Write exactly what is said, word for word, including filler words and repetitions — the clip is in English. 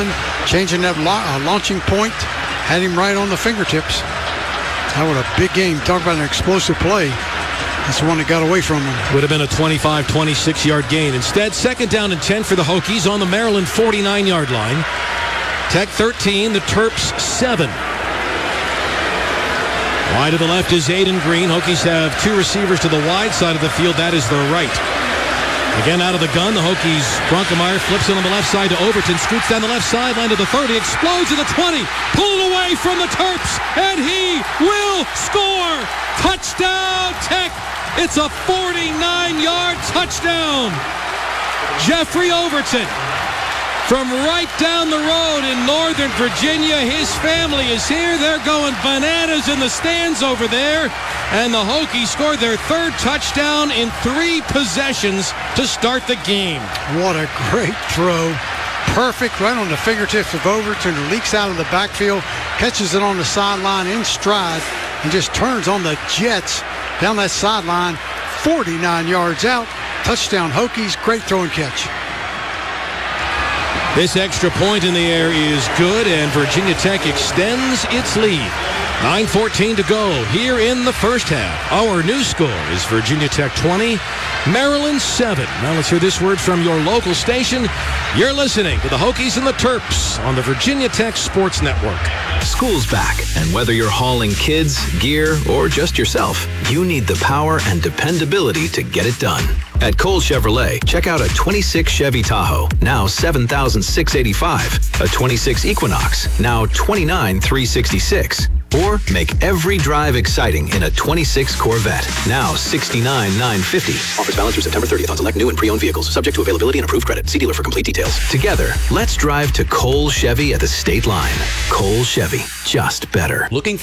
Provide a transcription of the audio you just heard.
run, changing that la- uh, launching point, had him right on the fingertips. That was a big game. Talk about an explosive play. That's the one that got away from him. Would have been a twenty-five, twenty-six yard gain. Instead, second down and ten for the Hokies on the Maryland forty-nine yard line. Tech thirteen, the Terps seven. Wide to the left is Aiden Green. Hokies have two receivers to the wide side of the field. That is the right. Again, out of the gun, the Hokies. Bronkemeyer flips it on the left side to Overton. Scoots down the left sideline to the thirty. Explodes to the twenty. Pulled away from the Terps. And he will score. Touchdown, Tech. It's a forty-nine yard touchdown. Jeffrey Overton. From right down the road in Northern Virginia, his family is here. They're going bananas in the stands over there. And the Hokies scored their third touchdown in three possessions to start the game. What a great throw. Perfect, right on the fingertips of Overton. Leaks out of the backfield, catches it on the sideline in stride, and just turns on the jets down that sideline. forty-nine yards out. Touchdown Hokies. Great throw and catch. This extra point in the air is good, and Virginia Tech extends its lead. nine fourteen to go here in the first half. Our new score is Virginia Tech twenty, Maryland seven. Now let's hear this word from your local station. You're listening to the Hokies and the Terps on the Virginia Tech Sports Network. School's back, and whether you're hauling kids, gear, or just yourself, you need the power and dependability to get it done. At Cole Chevrolet, check out a twenty-six Chevy Tahoe, now seven thousand six hundred eighty-five dollars, a twenty-six Equinox, now twenty-nine thousand three hundred sixty-six dollars, or make every drive exciting in a twenty-six Corvette, now sixty-nine thousand nine hundred fifty dollars. Offers valid through September thirtieth on select new and pre-owned vehicles, subject to availability and approved credit. See dealer for complete details. Together, let's drive to Cole Chevy at the state line. Cole Chevy, just better. Looking